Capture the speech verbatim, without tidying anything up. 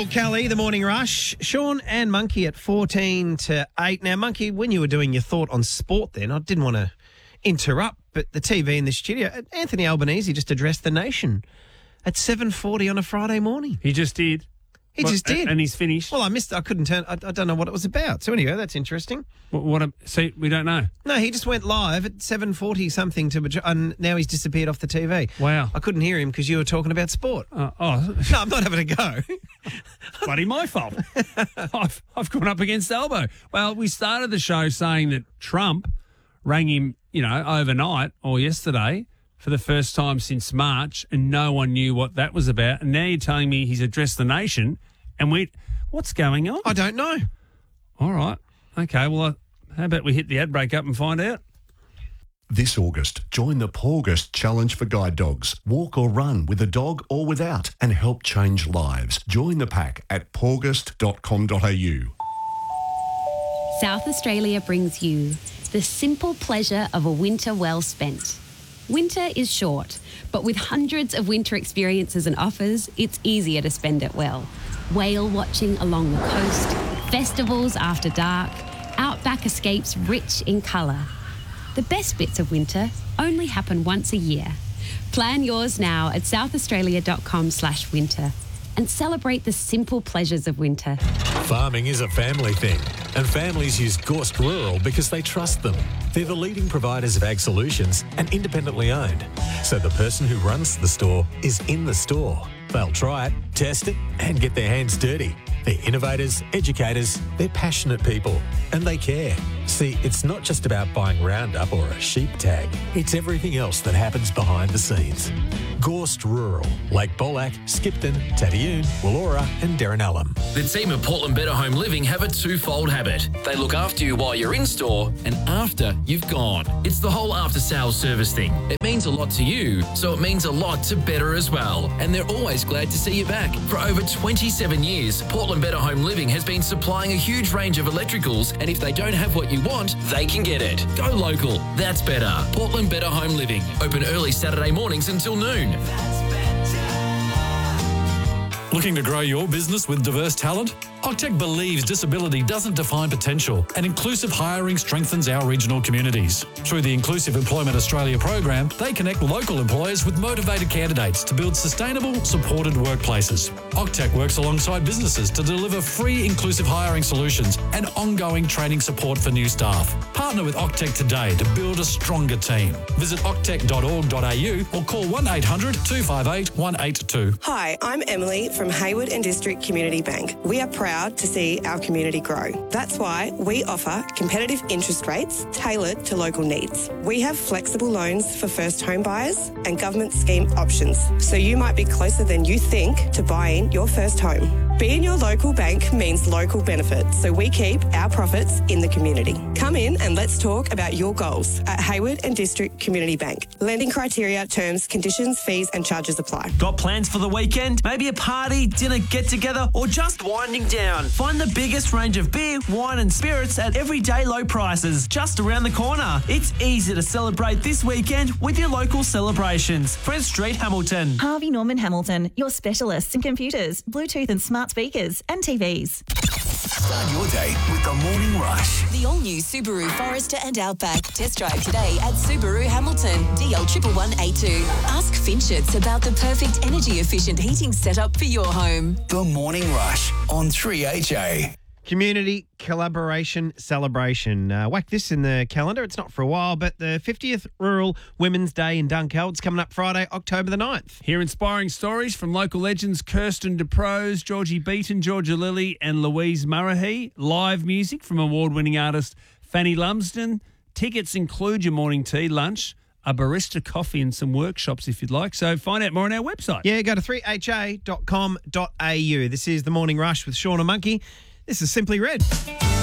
Paul Kelly, The Morning Rush. Sean and Monkey at fourteen to eight. Now, Monkey, when you were doing your thought on sport then, I didn't want to interrupt, but the T V in the studio, Anthony Albanese just addressed the nation at seven forty on a Friday morning. He just did. He What, just did. And he's finished. Well, I missed I couldn't turn, I, I don't know what it was about. So anyway, that's interesting. What, what a, see, we don't know. No, he just went live at seven forty something to, and now he's disappeared off the T V. Wow. I couldn't hear him because you were talking about sport. Uh, oh, No, I'm not having a go. bloody my fault. I've, I've gone up against Albo. Well, we started the show saying that Trump rang him, you know, overnight or yesterday for the first time since March, and no one knew what that was about. And now you're telling me he's addressed the nation, and we, what's going on? I don't know. All right. Okay, well, uh, how about we hit the ad break up and find out? This August, join the Paugust Challenge for Guide Dogs. Walk or run with a dog or without and help change lives. Join the pack at paugust dot com dot a u. South Australia brings you the simple pleasure of a winter well spent. Winter is short, but with hundreds of winter experiences and offers, it's easier to spend it well. Whale watching along the coast, festivals after dark, outback escapes rich in colour. The best bits of winter only happen once a year. Plan yours now at southaustralia.com slash winter and celebrate the simple pleasures of winter. Farming is a family thing, and families use Gorst Rural because they trust them. They're the leading providers of ag solutions and independently owned, so the person who runs the store is in the store. They'll try it, test it, and get their hands dirty. They're innovators, educators, they're passionate people, and they care. See, it's not just about buying Roundup or a sheep tag. It's everything else that happens behind the scenes. Gorst Rural, Lake Bolac, Skipton, Tadioon, Wallora and Derrinallum. The team at Portland Better Home Living have a twofold habit. They look after you while you're in store and after you've gone. It's the whole after-sales service thing. It means a lot to you, so it means a lot to Better as well. And they're always glad to see you back. For over twenty-seven years, Portland Better Home Living has been supplying a huge range of electricals, and if they don't have what you want, they can get it. Go local. That's better. Portland Better Home Living. Open early Saturday mornings until noon. Looking to grow your business with diverse talent? Octec believes disability doesn't define potential, and inclusive hiring strengthens our regional communities. Through the Inclusive Employment Australia program, they connect local employers with motivated candidates to build sustainable, supported workplaces. Octec works alongside businesses to deliver free inclusive hiring solutions and ongoing training support for new staff. Partner with Octec today to build a stronger team. Visit octec dot org dot a u or call one eight hundred two five eight one eight two. Hi, I'm Emily from Hayward and District Community Bank. We are proud to see our community grow. That's why we offer competitive interest rates tailored to local needs. We have flexible loans for first home buyers and government scheme options, so you might be closer than you think to buying your first home. Being your local bank means local benefits, so we keep our profits in the community. Come in and let's talk about your goals at Hayward and District Community Bank. Lending criteria, terms, conditions, fees and charges apply. Got plans for the weekend? Maybe a party, dinner, get-together, or just winding down? Find the biggest range of beer, wine and spirits at everyday low prices just around the corner. It's easy to celebrate this weekend with your local celebrations. Prince Street, Hamilton. Harvey Norman Hamilton, your specialists in computers, Bluetooth and smart speakers and T Vs. Start your day with the Morning Rush. The all-new Subaru Forester and Outback. Test drive today at Subaru Hamilton, D L one one one A two. Ask Finchets about the perfect energy-efficient heating setup for your home. The Morning Rush on three H A. Community Collaboration Celebration. Uh, whack this in the calendar. It's not for a while, but the fiftieth Rural Women's Day in Dunkeld is coming up Friday, October the ninth. Hear inspiring stories from local legends Kirsten DeProse, Georgie Beaton, Georgia Lilly and Louise Murrahy. Live music from award-winning artist Fanny Lumsden. Tickets include your morning tea, lunch, a barista coffee and some workshops if you'd like. So find out more on our website. Yeah, go to three h a dot com dot a u. This is The Morning Rush with Sean and Monkey. This is Simply Red.